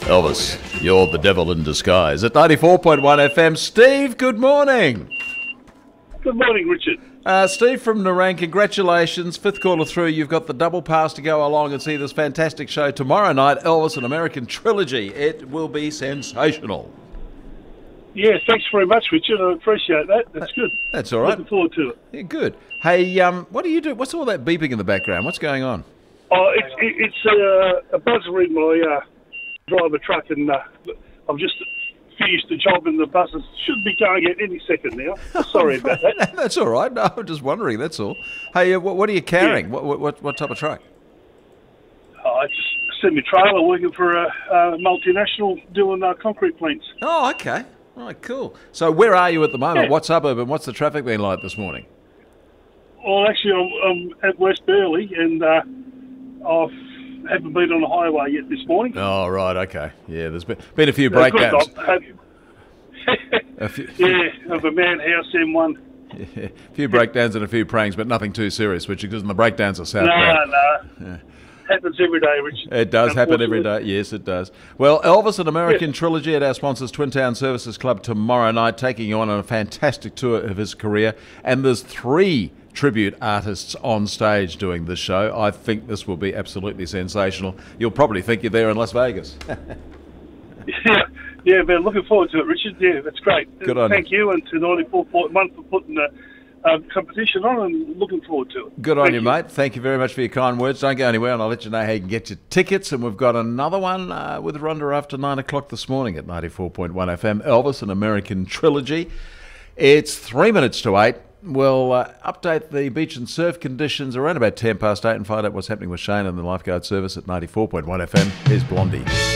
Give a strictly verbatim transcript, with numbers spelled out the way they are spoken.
Elvis, you're the devil in disguise. At ninety-four point one F M, Steve, good morning. Good morning, Richard. Uh, Steve from Nerang, congratulations. Fifth quarter through, you've got the double pass to go along and see this fantastic show tomorrow night, Elvis, an American Trilogy. It will be sensational. Yeah, thanks very much, Richard. I appreciate that. That's good. That's all right. Looking forward to it. Yeah, good. Hey, um, what do you do? What's all that beeping in the background? What's going on? Oh, it's it, it's uh, a buzzer in my uh, driver truck, and uh, I've just finished the job, and the buzzers should be going at any second now. Sorry about that. That's all right. No, I'm just wondering. That's all. Hey, uh, what, what are you carrying? Yeah. What, what what type of truck? Oh, it's a semi-trailer working for a, a multinational doing uh, concrete plants. Oh, okay. All right, cool. So where are you at the moment? Yeah. What suburb and what's the traffic been like this morning? Well, actually, I'm, I'm at West Burleigh, and uh, I haven't been on the highway yet this morning. Oh, right, okay. Yeah, there's been, been a few Uh, good, breakdowns. Doc. A few, Yeah, of a man house M one. yeah, a few breakdowns and a few pranks, but nothing too serious, which because the breakdowns are No, southbound. no. Yeah. Happens every day, Richard. It does happen every day. Yes, it does. Well, Elvis, an American Yes. Trilogy at our sponsors, Twin Town Services Club, tomorrow night, taking you on a fantastic tour of his career. And there's three tribute artists on stage doing this show. I think this will be absolutely sensational. You'll probably think you're there in Las Vegas. Yeah, yeah, man. Looking forward to it, Richard. Yeah, that's great. Good on Thank you, and to ninety-four point one for putting the uh, competition on, and looking forward to it. Good on Thank you, mate. Thank you very much for your kind words. Don't go anywhere, and I'll let you know how you can get your tickets. And we've got another one uh, with Rhonda after nine o'clock this morning at ninety-four point one F M. Elvis, an American Trilogy. It's three minutes to eight. We'll uh, update the beach and surf conditions around about ten past eight and find out what's happening with Shane and the lifeguard service at ninety-four point one F M. Here's Blondie.